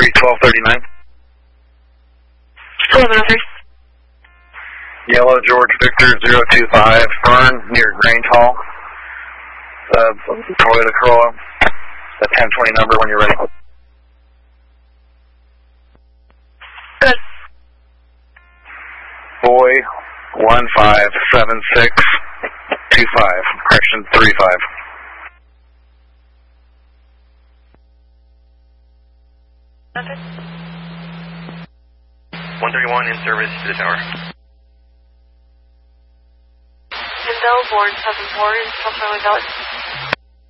31239. 1103. Yellow George Victor 025, Fern near Grange Hall. Toyota Corolla. The 1020 number when you're ready. Good. Boy 157625, correction 35. Okay. 131 in service to the tower. Bellborn 74 in South Carolina Valley.